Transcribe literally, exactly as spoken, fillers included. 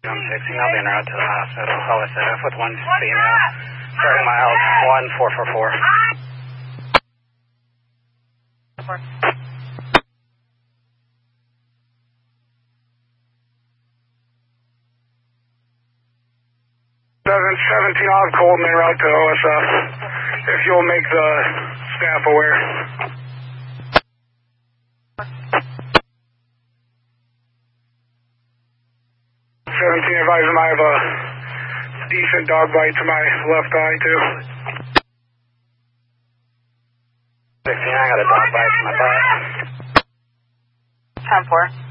I'm fixing. I'll be en route to the hospital. O S F with one female. Starting miles one four four four. seven seventeen on Colton en route to O S F. If you'll make the staff aware. seventeen, advise him I have a decent dog bite to my left eye, too. sixteen, I got a dog bite to my butt. ten four.